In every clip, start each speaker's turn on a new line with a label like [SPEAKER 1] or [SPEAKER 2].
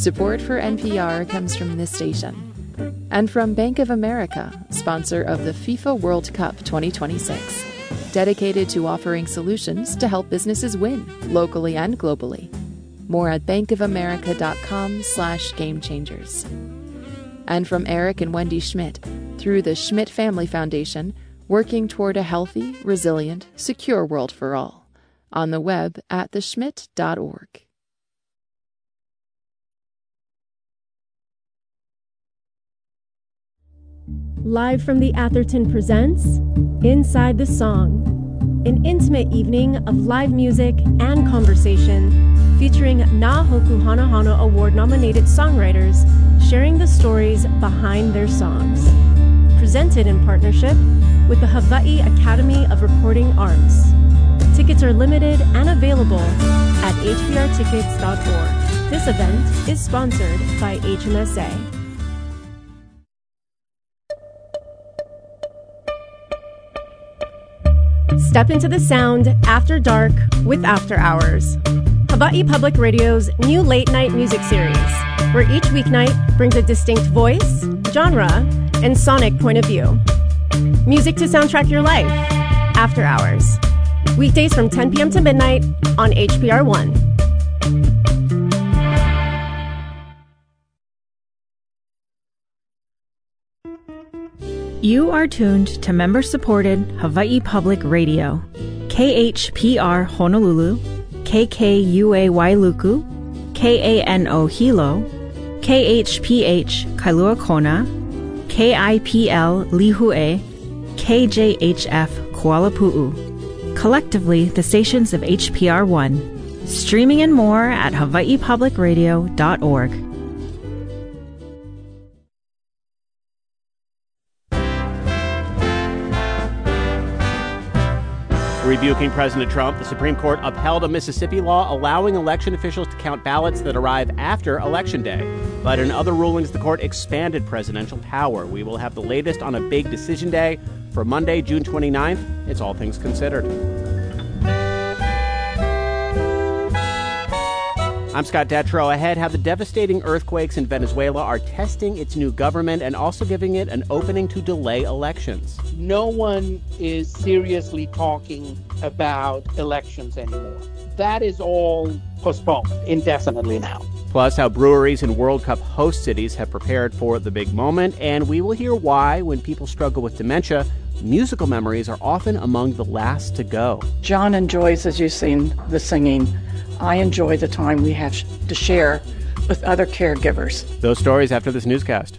[SPEAKER 1] Support for NPR comes from this station and from Bank of America, sponsor of the FIFA World Cup 2026, dedicated to offering solutions to help businesses win locally and globally. More at bankofamerica.com/gamechangers. And from Eric and Wendy Schmidt, through the Schmidt Family Foundation, working toward a healthy, resilient, secure world for all. On the web at theschmidt.org.
[SPEAKER 2] Live from the Atherton presents Inside the Song, an intimate evening of live music and conversation featuring Na Hoku Hana Hana Award-nominated songwriters sharing the stories behind their songs. Presented in partnership with the Hawaii Academy of Recording Arts. Tickets are limited and available at hbrtickets.org. This event is sponsored by HMSA. Step into the sound after dark with After Hours, Hawaii Public Radio's new late-night music series, where each weeknight brings a distinct voice, genre, and sonic point of view. Music to soundtrack your life. After Hours. Weekdays from 10 p.m. to midnight on HPR 1.
[SPEAKER 3] You are tuned to member-supported Hawaii Public Radio, KHPR Honolulu, KKUA Wailuku, KANO Hilo, KHPH Kailua Kona, KIPL Lihue, KJHF Kuala Pu'u. Collectively, the stations of HPR 1. Streaming and more at hawaiipublicradio.org.
[SPEAKER 4] Rebuking President Trump, the Supreme Court upheld a Mississippi law allowing election officials to count ballots that arrive after Election Day. But in other rulings, the court expanded presidential power. We will have the latest on a big decision day for Monday, June 29th. It's All Things Considered. I'm Scott Detrow. Ahead, how the devastating earthquakes in Venezuela are testing its new government and also giving it an opening to delay elections.
[SPEAKER 5] No one is seriously talking about elections anymore. That is all postponed indefinitely now.
[SPEAKER 4] Plus, how breweries in World Cup host cities have prepared for the big moment. And we will hear why, when people struggle with dementia, musical memories are often among the last to go.
[SPEAKER 6] John enjoys, as you've seen, the singing. I enjoy the time we have to share with other caregivers.
[SPEAKER 4] Those stories after this newscast.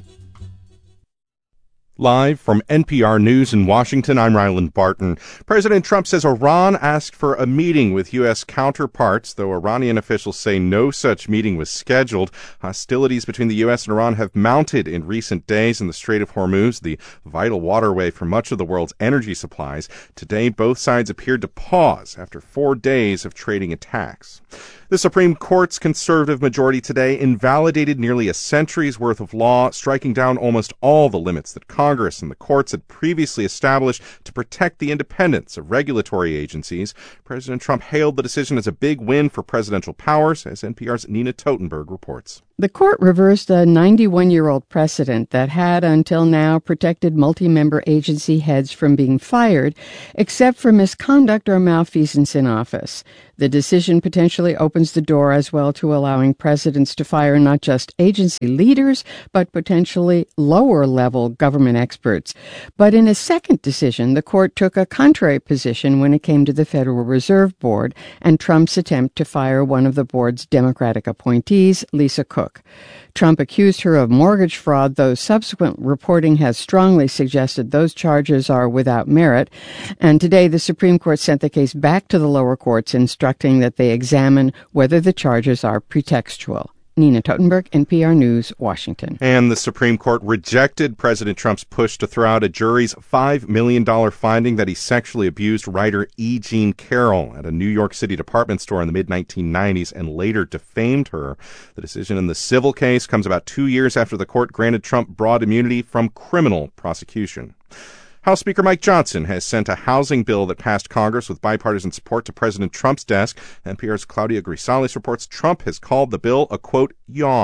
[SPEAKER 7] Live from NPR News in Washington, I'm Ryland Barton. President Trump says Iran asked for a meeting with U.S. counterparts, though Iranian officials say no such meeting was scheduled. Hostilities between the U.S. and Iran have mounted in recent days in the Strait of Hormuz, the vital waterway for much of the world's energy supplies. Today, both sides appeared to pause after 4 days of trading attacks. The Supreme Court's conservative majority today invalidated nearly a century's worth of law, striking down almost all the limits that Congress and the courts had previously established to protect the independence of regulatory agencies. President Trump hailed the decision as a big win for presidential powers, as NPR's Nina Totenberg reports.
[SPEAKER 8] The court reversed a 91-year-old precedent that had until now protected multi-member agency heads from being fired, except for misconduct or malfeasance in office. The decision potentially opens the door as well to allowing presidents to fire not just agency leaders, but potentially lower-level government experts. But in a second decision, the court took a contrary position when it came to the Federal Reserve Board and Trump's attempt to fire one of the board's Democratic appointees, Lisa Cook. Trump accused her of mortgage fraud, though subsequent reporting has strongly suggested those charges are without merit. And today, the Supreme Court sent the case back to the lower courts, instructing that they examine whether the charges are pretextual. Nina Totenberg, NPR News, Washington.
[SPEAKER 7] And the Supreme Court rejected President Trump's push to throw out a jury's $5 million finding that he sexually abused writer E. Jean Carroll at a New York City department store in the mid-1990s and later defamed her. The decision in the civil case comes about 2 years after the court granted Trump broad immunity from criminal prosecution. House Speaker Mike Johnson has sent a housing bill that passed Congress with bipartisan support to President Trump's desk. NPR's Claudia Grisales reports Trump has called the bill a, quote, yawn.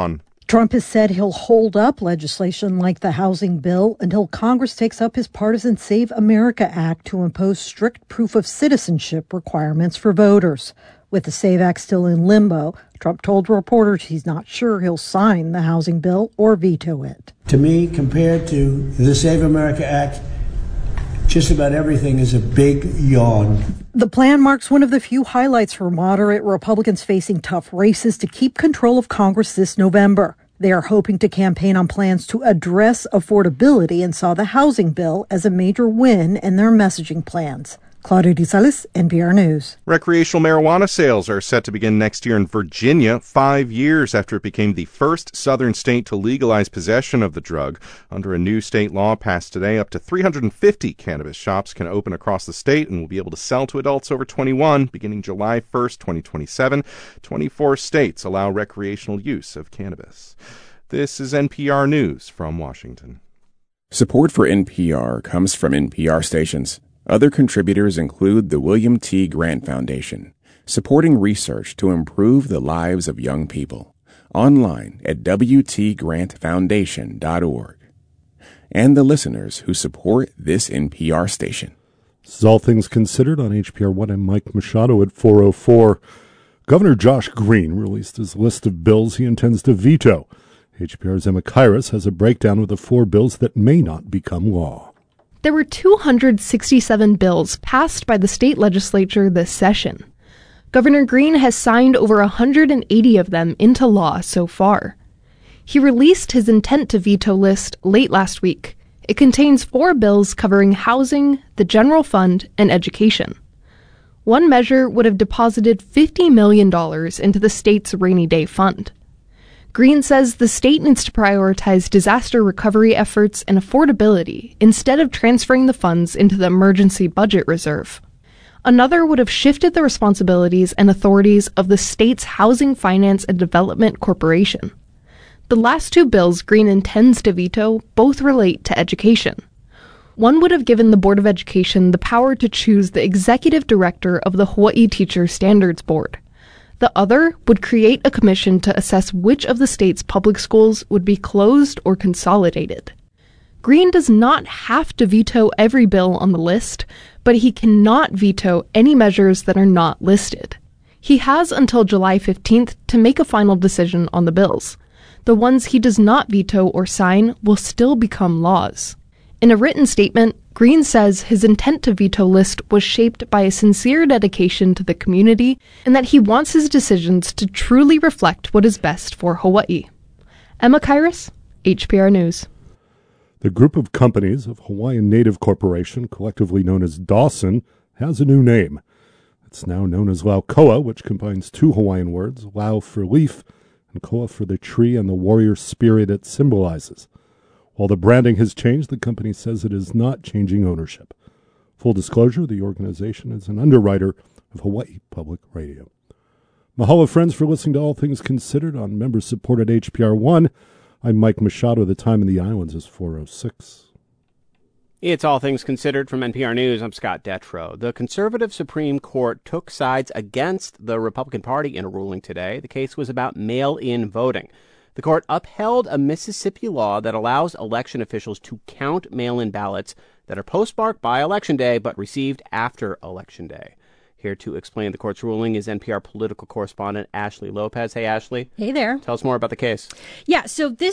[SPEAKER 9] Trump has said he'll hold up legislation like the housing bill until Congress takes up his partisan Save America Act to impose strict proof of citizenship requirements for voters. With the SAVE Act still in limbo, Trump told reporters he's not sure he'll sign the housing bill or veto it.
[SPEAKER 10] To me, compared to the Save America Act, just about everything is a big yawn.
[SPEAKER 9] The plan marks one of the few highlights for moderate Republicans facing tough races to keep control of Congress this November. They are hoping to campaign on plans to address affordability and saw the housing bill as a major win in their messaging plans. Claudia DeSalis, NPR News.
[SPEAKER 7] Recreational marijuana sales are set to begin next year in Virginia, 5 years after it became the first southern state to legalize possession of the drug. Under a new state law passed today, up to 350 cannabis shops can open across the state and will be able to sell to adults over 21 beginning July 1st, 2027. 24 states allow recreational use of cannabis. This is NPR News from Washington.
[SPEAKER 11] Support for NPR comes from NPR stations. Other contributors include the William T. Grant Foundation, supporting research to improve the lives of young people. Online at wtgrantfoundation.org. And the listeners who support this NPR station.
[SPEAKER 12] This is All Things Considered on HPR 1. I'm Mike Machado at 4:04. Governor Josh Green released his list of bills he intends to veto. HPR's Emma Kairos has a breakdown of the 4 bills that may not become law.
[SPEAKER 13] There were 267 bills passed by the state legislature this session. Governor Green has signed over 180 of them into law so far. He released his intent to veto list late last week. It contains 4 bills covering housing, the general fund, and education. One measure would have deposited $50 million into the state's rainy day fund. Green says the state needs to prioritize disaster recovery efforts and affordability instead of transferring the funds into the emergency budget reserve. Another would have shifted the responsibilities and authorities of the state's Housing Finance and Development Corporation. The last 2 bills Green intends to veto both relate to education. One would have given the Board of Education the power to choose the executive director of the Hawaii Teacher Standards Board. The other would create a commission to assess which of the state's public schools would be closed or consolidated. Green does not have to veto every bill on the list, but he cannot veto any measures that are not listed. He has until July 15th to make a final decision on the bills. The ones he does not veto or sign will still become laws. In a written statement, Green says his intent to veto list was shaped by a sincere dedication to the community and that he wants his decisions to truly reflect what is best for Hawaii. Emma Kairos, HPR News.
[SPEAKER 12] The group of companies of Hawaiian Native Corporation, collectively known as Dawson, has a new name. It's now known as Laukoa, which combines 2 Hawaiian words, Lau for leaf and Koa for the tree and the warrior spirit it symbolizes. While the branding has changed, the company says it is not changing ownership. Full disclosure, the organization is an underwriter of Hawaii Public Radio. Mahalo, friends, for listening to All Things Considered on member-supported HPR 1. I'm Mike Machado. The time in the islands is 4:06.
[SPEAKER 4] It's All Things Considered from NPR News. I'm Scott Detrow. The conservative Supreme Court took sides against the Republican Party in a ruling today. The case was about mail-in voting. The court upheld a Mississippi law that allows election officials to count mail-in ballots that are postmarked by Election Day but received after Election Day. Here to explain the court's ruling is NPR political correspondent Ashley Lopez. Hey, Ashley.
[SPEAKER 14] Hey there.
[SPEAKER 4] Tell us more about the case.
[SPEAKER 14] Yeah, so this